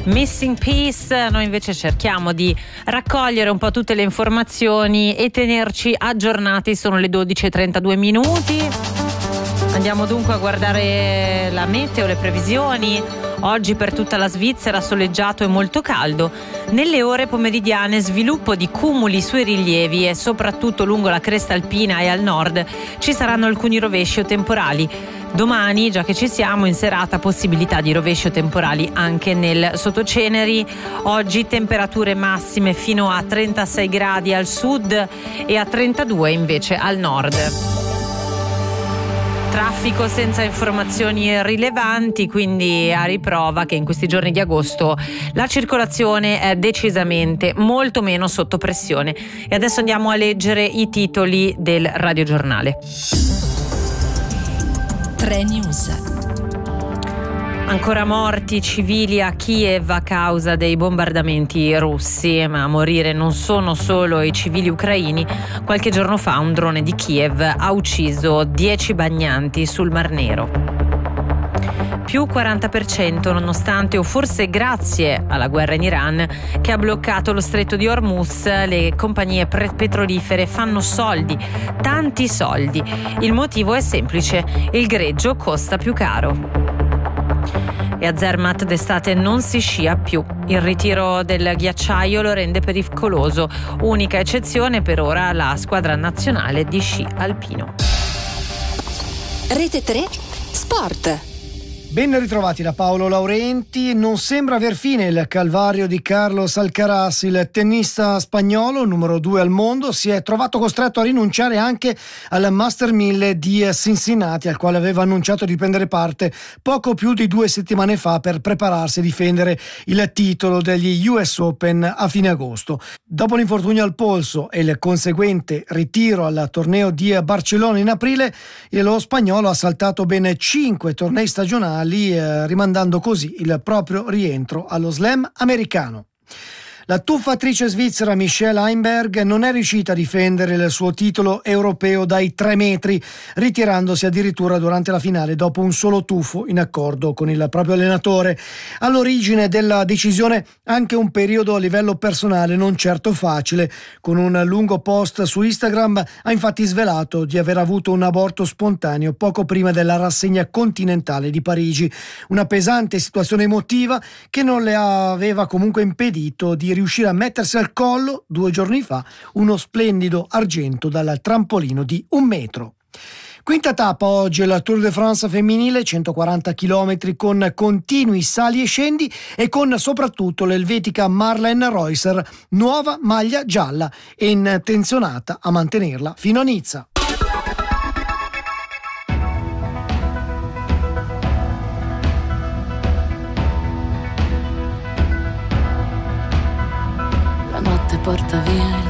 Missing Piece. Noi invece cerchiamo di raccogliere un po' tutte le informazioni e tenerci aggiornati. Sono le 12:32. Andiamo dunque a guardare la meteo, le previsioni. Oggi per tutta la Svizzera soleggiato e molto caldo. Nelle ore pomeridiane sviluppo di cumuli sui rilievi e soprattutto lungo la cresta alpina e al nord ci saranno alcuni rovesci o temporali. Domani, già che ci siamo, in serata possibilità di rovesci o temporali anche nel Sottoceneri. Oggi temperature massime fino a 36 gradi al sud e a 32 invece al nord. Traffico senza informazioni rilevanti, quindi a riprova che in questi giorni di agosto la circolazione è decisamente molto meno sotto pressione. E adesso andiamo a leggere i titoli del radiogiornale. 3 News. Ancora morti civili a Kiev a causa dei bombardamenti russi, ma a morire non sono solo i civili ucraini. Qualche giorno fa un drone di Kiev ha ucciso 10 bagnanti sul Mar Nero. Più 40% nonostante o forse grazie alla guerra in Iran che ha bloccato lo stretto di Hormuz. Le compagnie petrolifere fanno soldi, tanti soldi. Il motivo è semplice: il greggio costa più caro. E a Zermatt d'estate non si scia più. Il ritiro del ghiacciaio lo rende pericoloso. Unica eccezione per ora la squadra nazionale di sci alpino. Rete 3 Sport. Ben ritrovati da Paolo Laurenti. Non sembra aver fine il calvario di Carlos Alcaraz. Il tennista spagnolo, numero 2 al mondo, si è trovato costretto a rinunciare anche al Master 1000 di Cincinnati, al quale aveva annunciato di prendere parte poco più di 2 settimane fa per prepararsi a difendere il titolo degli US Open a fine agosto. Dopo l'infortunio al polso e il conseguente ritiro al torneo di Barcellona in aprile, lo spagnolo ha saltato ben 5 tornei stagionali, rimandando così il proprio rientro allo slam americano. La tuffatrice svizzera Michelle Heimberg non è riuscita a difendere il suo titolo europeo dai 3 metri, ritirandosi addirittura durante la finale dopo un solo tuffo in accordo con il proprio allenatore. All'origine della decisione anche un periodo a livello personale non certo facile. Con un lungo post su Instagram ha infatti svelato di aver avuto un aborto spontaneo poco prima della rassegna continentale di Parigi. Una pesante situazione emotiva che non le aveva comunque impedito di riuscire a mettersi al collo 2 giorni fa uno splendido argento dal trampolino di 1 metro. Quinta tappa oggi è la Tour de France femminile, 140 km con continui sali e scendi e con soprattutto l'elvetica Marlene Reusser, nuova maglia gialla e intenzionata a mantenerla fino a Nizza. Porta via